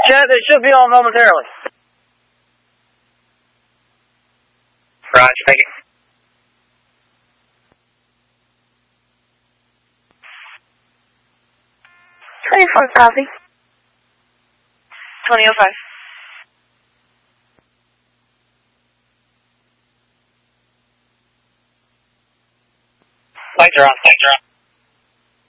Chat, they should be on momentarily. Roger, thank you. 24 copy. 2005. Lights are on, lights are on.